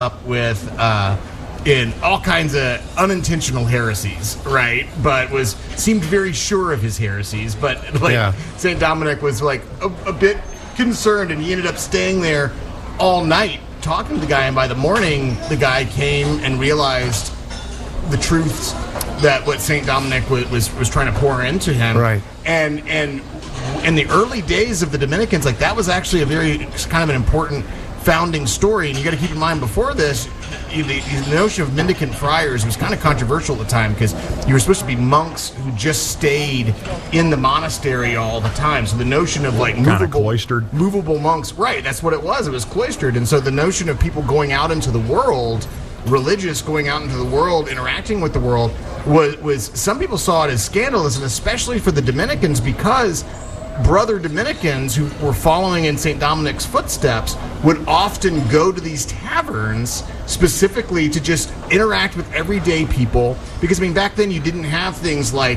up with in all kinds of unintentional heresies, right? But seemed very sure of his heresies. But Saint Dominic was like a bit concerned, and he ended up staying there all night talking to the guy. And by the morning, the guy came and realized the truths that what Saint Dominic was trying to pour into him. Right. And in the early days of the Dominicans, like that was actually a very kind of an important founding story. And you got to keep in mind, before this, the notion of mendicant friars was kind of controversial at the time, because you were supposed to be monks who just stayed in the monastery all the time. So the notion of like movable monks, right? That's what it was. It was cloistered. And so the notion of people going out into the world, religious going out into the world, interacting with the world, was some people saw it as scandalous, and especially for the Dominicans, because brother Dominicans who were following in St. Dominic's footsteps would often go to these taverns specifically to just interact with everyday people. Because, I mean, back then you didn't have things like,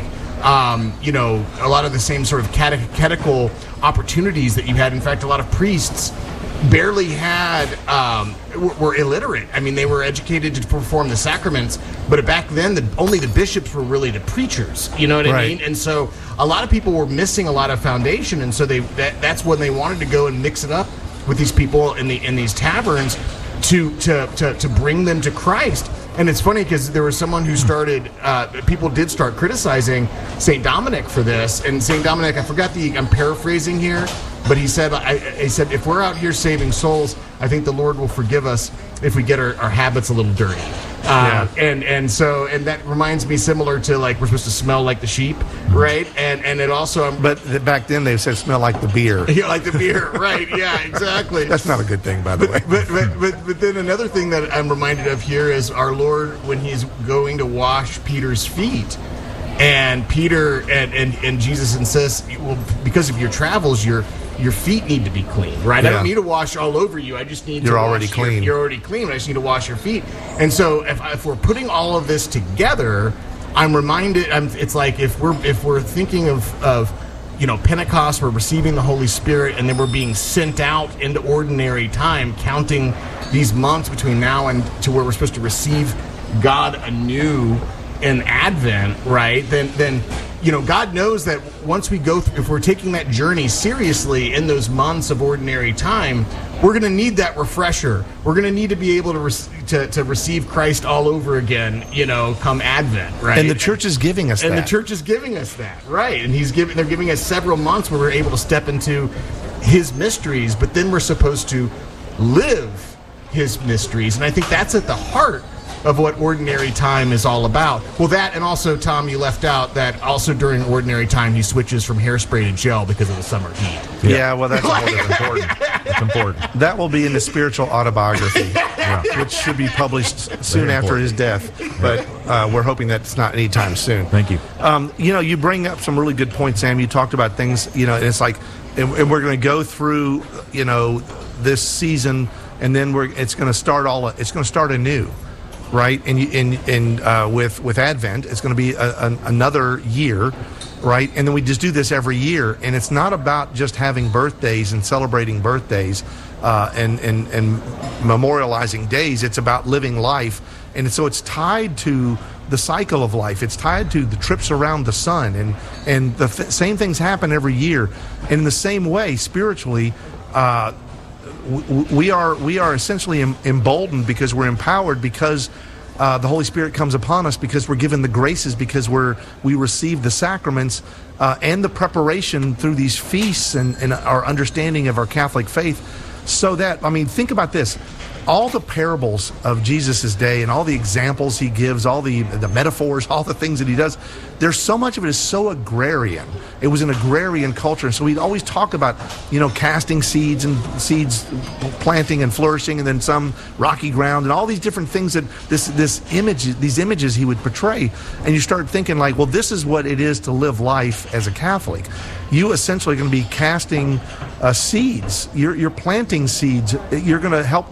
a lot of the same sort of catechetical opportunities that you had. In fact, a lot of priests barely were illiterate. I mean, they were educated to perform the sacraments, but back then only the bishops were really the preachers. You know what I mean? And so a lot of people were missing a lot of foundation, and so that's when they wanted to go and mix it up with these people in these taverns to bring them to Christ. And it's funny because there was someone who started, people did start criticizing St. Dominic for this. And St. Dominic, I'm paraphrasing here, but he said, if we're out here saving souls, I think the Lord will forgive us if we get our habits a little dirty. And that reminds me similar to, like, we're supposed to smell like the sheep, right? And it also... But back then they said smell like the beer. Yeah, like the beer, right, yeah, exactly. That's not a good thing, by the way. But then another thing that I'm reminded of here is our Lord when he's going to wash Peter's feet. And Peter and Jesus insists, well, because of your travels, your feet need to be clean, right? Yeah. I don't need to wash all over you. I just need You're already clean. You're already clean. I just need to wash your feet. And so if we're putting all of this together, I'm reminded. It's like if we're thinking of Pentecost, we're receiving the Holy Spirit, and then we're being sent out into ordinary time, counting these months between now and to where we're supposed to receive God anew in Advent, right? Then God knows that once we go through, if we're taking that journey seriously in those months of ordinary time, we're going to need that refresher. We're going to need to be able to receive Christ all over again, come Advent, right? And the church is giving us that. And the church is giving us that, right? And they're giving us several months where we're able to step into his mysteries, but then we're supposed to live his mysteries. And I think that's at the heart of what ordinary time is all about. Well, that, and also, Tom, you left out that also during ordinary time he switches from hairspray to gel because of the summer heat. Yeah, well, that's important. It's important. That will be in the spiritual autobiography, which should be published soon after his death. But we're hoping that's not anytime soon. Thank you. You bring up some really good points, Sam. You talked about things, and it's like, and we're going to go through, this season, and then it's going to start anew. Right, and with Advent, it's going to be another year, right? And then we just do this every year, and it's not about just having birthdays and celebrating birthdays and memorializing days. It's about living life, and so it's tied to the cycle of life. It's tied to the trips around the sun, and the same things happen every year. And in the same way, spiritually, we are essentially emboldened because we're empowered because the Holy Spirit comes upon us, because we're given the graces, because we receive the sacraments and the preparation through these feasts and our understanding of our Catholic faith. So that, think about this. All the parables of Jesus' day and all the examples he gives, all the metaphors, all the things that he does, there's so much of it is so agrarian. It was an agrarian culture. And so we'd always talk about, casting seeds and seeds planting and flourishing, and then some rocky ground and all these different things that these images he would portray. And you start thinking like, well, this is what it is to live life as a Catholic. You essentially are going to be casting seeds. You're planting seeds. You're going to help nourish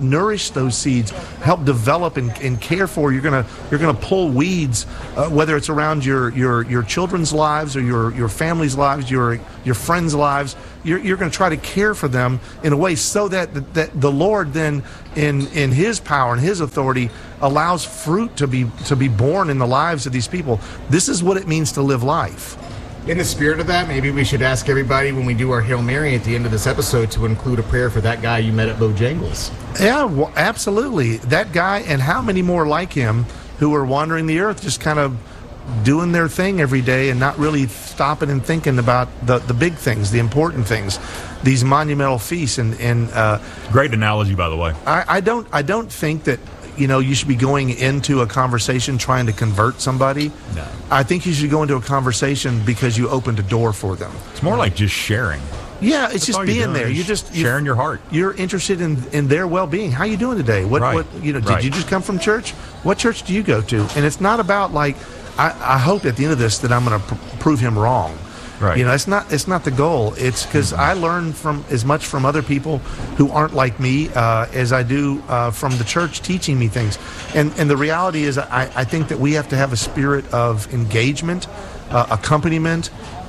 nourish those seeds, help develop and care for. You're gonna pull weeds, whether it's around your children's lives or your family's lives, your friends' lives. You're going to try to care for them in a way so that the Lord then, in His power and His authority, allows fruit to be born in the lives of these people. This is what it means to live life. In the spirit of that, maybe we should ask everybody when we do our Hail Mary at the end of this episode to include a prayer for that guy you met at Bojangles. Yeah, well, absolutely. That guy, and how many more like him who are wandering the earth, just kind of doing their thing every day and not really stopping and thinking about the big things, the important things, these monumental feasts. And great analogy, by the way. I don't think that you should be going into a conversation trying to convert somebody. No. I think you should go into a conversation because you opened a door for them. It's more like just sharing. Yeah, it's just being there. You just sharing your heart. You're interested in their well-being. How you doing today? What did you just come from church? What church do you go to? And it's not about like I hope at the end of this that I'm going to prove him wrong. Right. It's not the goal. It's because I learn from as much from other people who aren't like me as I do from the church teaching me things. And the reality is, I think that we have to have a spirit of engagement, accompaniment,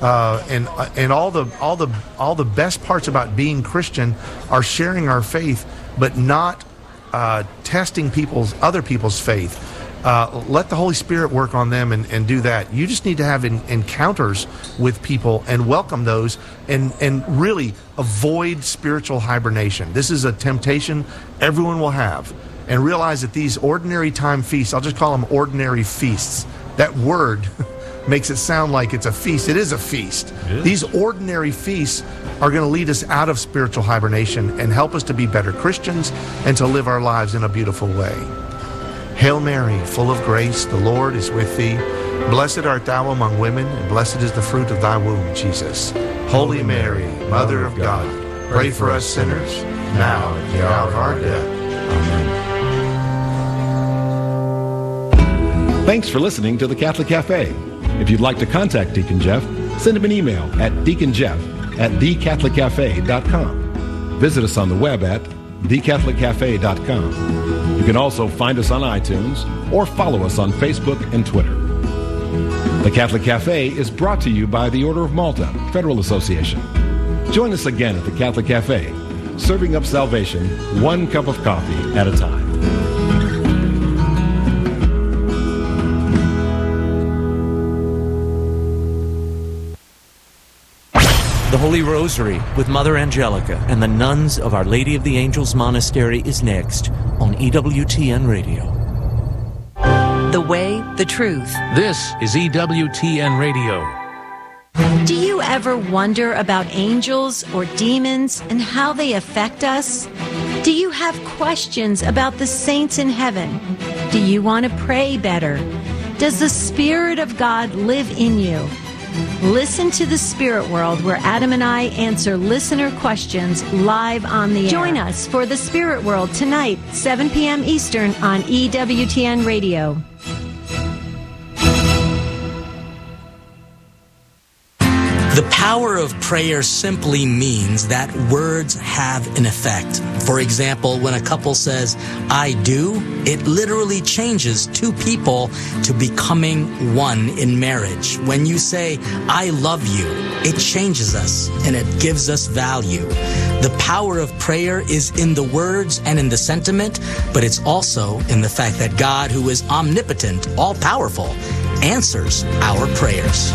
and all the best parts about being Christian are sharing our faith, but not testing other people's faith. Let the Holy Spirit work on them and do that. You just need to have encounters with people and welcome those and really avoid spiritual hibernation. This is a temptation everyone will have. And realize that these ordinary time feasts, I'll just call them ordinary feasts. That word makes it sound like it's a feast. It is a feast. These ordinary feasts are going to lead us out of spiritual hibernation and help us to be better Christians and to live our lives in a beautiful way. Hail Mary, full of grace, the Lord is with thee. Blessed art thou among women, and blessed is the fruit of thy womb, Jesus. Holy Mary, Mother of God, pray for us sinners, now and at the hour of our death. Amen. Thanks for listening to the Catholic Cafe. If you'd like to contact Deacon Jeff, send him an email at deaconjeff@thecatholiccafe.com. Visit us on the web at thecatholiccafe.com. You can also find us on iTunes or follow us on Facebook and Twitter. The Catholic Cafe is brought to you by the Order of Malta Federal Association. Join us again at the Catholic Cafe, serving up salvation one cup of coffee at a time. The Holy Rosary with Mother Angelica and the nuns of Our Lady of the Angels Monastery is next on EWTN Radio. The way, the truth. This is EWTN Radio. Do you ever wonder about angels or demons and how they affect us? Do you have questions about the saints in heaven? Do you want to pray better? Does the Spirit of God live in you? Listen to The Spirit World, where Adam and I answer listener questions live on the air. Join us for The Spirit World tonight, 7 p.m. Eastern on EWTN Radio. The power of prayer simply means that words have an effect. For example, when a couple says, I do, it literally changes two people to becoming one in marriage. When you say, I love you, it changes us and it gives us value. The power of prayer is in the words and in the sentiment, but it's also in the fact that God, who is omnipotent, all-powerful, answers our prayers.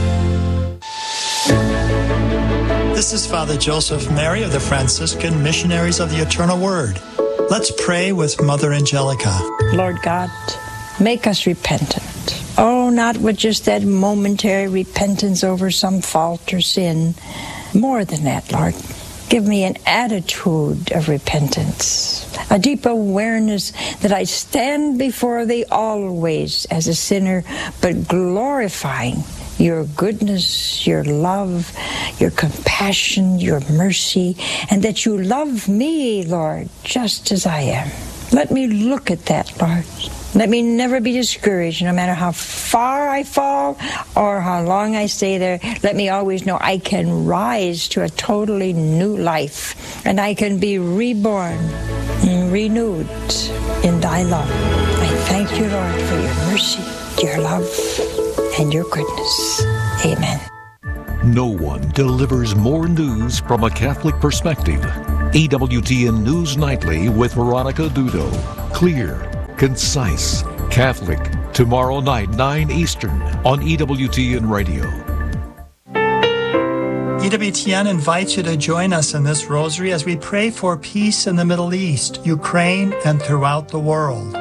This is Father Joseph Mary of the Franciscan Missionaries of the Eternal Word. Let's pray with Mother Angelica. Lord God, make us repentant. Oh, not with just that momentary repentance over some fault or sin. More than that, Lord. Give me an attitude of repentance, a deep awareness that I stand before Thee always as a sinner, but glorifying Your goodness, Your love, Your compassion, Your mercy, and that You love me, Lord, just as I am. Let me look at that, Lord. Let me never be discouraged, no matter how far I fall or how long I stay there. Let me always know I can rise to a totally new life, and I can be reborn renewed in thy love. I thank you, Lord, for your mercy, your love, and your goodness. Amen. No one delivers more news from a Catholic perspective. EWTN News Nightly with Veronica Dudo. Clear, concise, Catholic. Tomorrow night, 9 Eastern on EWTN Radio. EWTN invites you to join us in this rosary as we pray for peace in the Middle East, Ukraine, and throughout the world.